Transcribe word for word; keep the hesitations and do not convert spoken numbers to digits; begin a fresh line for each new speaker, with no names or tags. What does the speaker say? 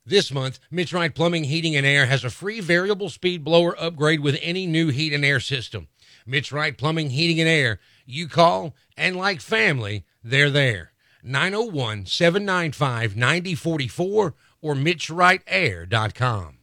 This month, Mitch Wright Plumbing, Heating, and Air has a free variable speed blower upgrade with any new heat and air system. Mitch Wright Plumbing, Heating, and Air. You call, and like family, they're there. nine oh one, seven nine five, nine oh four four or mitch wright air dot com.